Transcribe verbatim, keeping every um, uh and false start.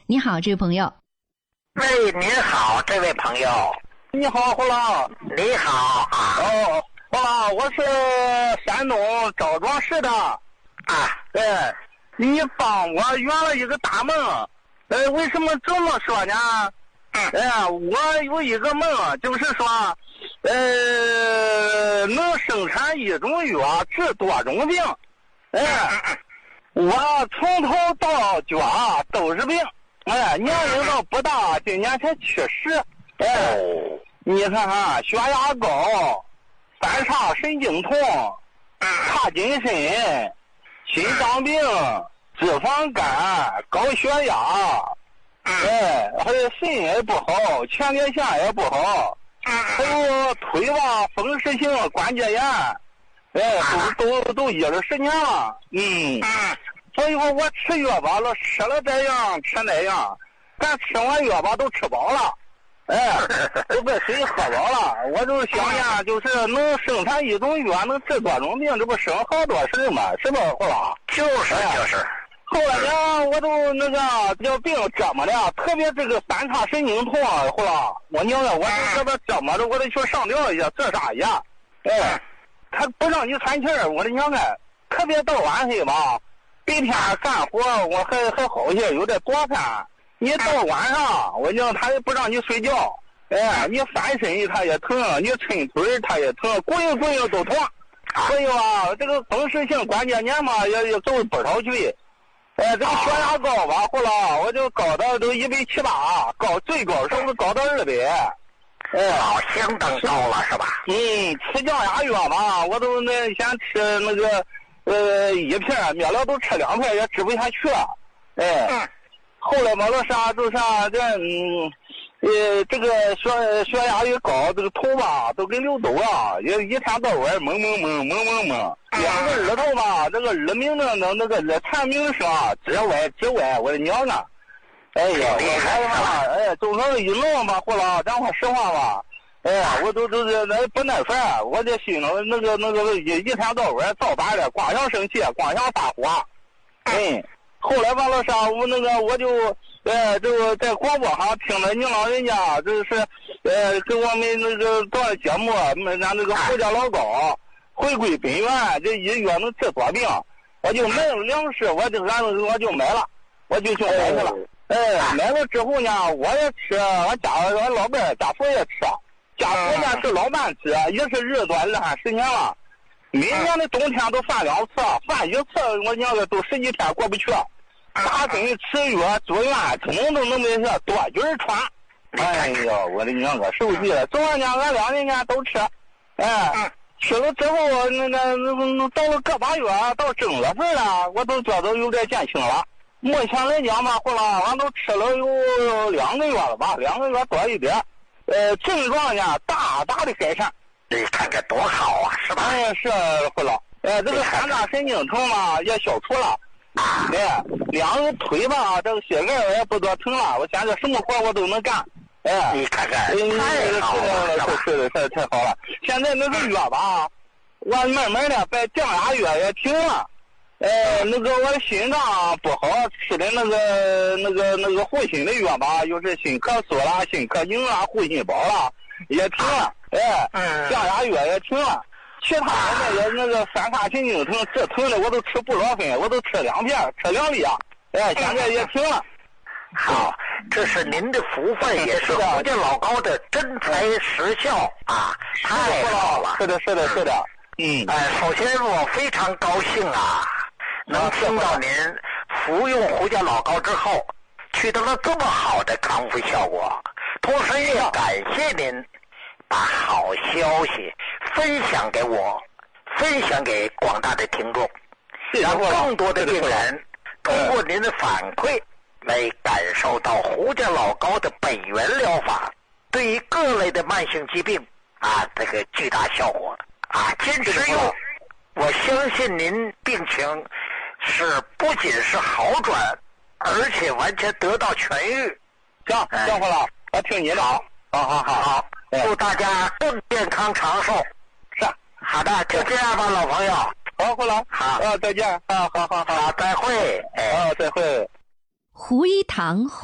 你好，这位朋友。 喂，您好，这位朋友。 你好，胡老。 你好啊。 哦，胡老，我是山东枣庄市的。 啊， 对，你帮我圆了一个大梦。呃，为什么这么说呢？ 嗯， 哎，我有一个梦，就是说，呃，能生产一种药治多种病。哎，我从头到脚都是病。哎，年龄倒不大，今年才七十。哎，你看看，血压高，三叉神经痛，帕金森，心脏病，脂肪肝，高血压，哎，还有肾也不好，前列腺也不好，还有腿吧风湿性关节炎，哎，都都都一二十年了。嗯，所以说我吃药吧了，吃了这样吃那样，咱吃完药吧都吃饱了，哎，都把水喝饱了，我就想呀，就是能生产一种药能治多种病，这不省好多事嘛，是不胡老？ 就是就是。 后来呢，我都那个这病折磨的，特别这个三叉神经痛，胡老，我娘啊，我就这边折磨着，我得去上吊一下，自杀一下，哎，他不让你喘气儿，我的娘啊，特别到晚黑吧，白天干活我还还好些，有点多饭。你到晚上，我讲他也不让你睡觉，哎，你翻身他也疼，你抻腿他也疼，滚滚都疼。所以吧，这个风湿性关节炎嘛，也也走不少去。哎，这个血压高吧，后来我就高到都一百七八，高最高时候高到二百。哎， 好，相当高了是吧？ 嗯，吃降压药嘛，我都那先吃那个呃一片，灭了都吃两片也吃不下去。哎。 嗯， 后来嘛，那啥就啥这嗯，呃，这个血血压一高，这个头吧都跟溜兜啊，也一天到晚蒙蒙蒙蒙蒙蒙，两个耳朵吧，这个耳鸣的那那个耳蝉鸣声啊，直歪直歪，我的娘啊！哎呀，我我嘛，哎，总是一弄吧，后来咱话实话吧，哎，我都都是那不耐烦，我这心里那个那个一一天到晚造反的，光想生气，光想发火，嗯。后来完了啥，我那个我就呃就在广播上听了你老人家就是呃给我们那个做的节目，俺那个胡家老高回归本源，这一药能治多病，我就买了粮食，我就俺我就买了，我就去买去了。哎，买了之后呢，我也吃，我家我老伴家父也吃，家父呢是老伴吃，也是日子多二三十年了。每年的冬天都犯两次，犯一次我娘的都十几天过不去。打针吃药住院，通通都能没事，多菌传。哎呀，我的娘个受气了！昨晚呢，俺两年年都吃，哎，吃了之后，那那那到了个把月，到正月份了，我都觉得有点减轻了。目前来讲嘛，后来俺都吃了有两个月了吧，两个月多一点，呃，症状呢大大的改善。 你看看多好啊，是吧？ 哎，是胡老，呃，这个三叉神经疼嘛也消除了。哎，两个腿吧，这个膝盖也不多疼了。我现在什么活我都能干。哎， 你看看， 太好了，是的，是太好了。现在那个药吧，我慢慢的把降压药也停了。呃，那个我心脏不好吃的那个那个那个护心的药吧，又是心咳嗽啦、心咳宁啦、护心宝啦，也停了。哎，降压药也停了。其他的那个那个三叉神经疼治疼的我都吃布洛芬，我都吃两片，吃两粒啊。哎，现在也停了。 好，这是您的福分，也是福建老高的真材实效啊！太好了， 是的，是的，是的。嗯， 哎，首先我非常高兴啊，能听到您服用胡家老高之后取得了这么好的康复效果，同时也感谢您把好消息分享给我，分享给广大的听众，让更多的病人通过您的反馈来感受到胡家老高的本源疗法对于各类的慢性疾病啊这个巨大效果啊，坚持用，我相信您病情是不仅是好转，而且完全得到痊愈。 行，行活了，我听你的。好， 好好好好，祝大家更健康长寿。 是， 好的，就这样吧，老朋友。 好，活了， 好， 啊，再见，啊，好好好， 再会， 啊，再会。 胡一堂